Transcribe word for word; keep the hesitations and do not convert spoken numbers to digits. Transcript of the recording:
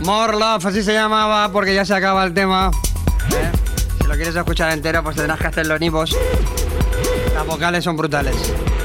More Love, así se llamaba, porque ya se acaba el tema. ¿Eh? Si lo quieres escuchar entero, pues tendrás que hacerlo en iVoox. Las vocales son brutales.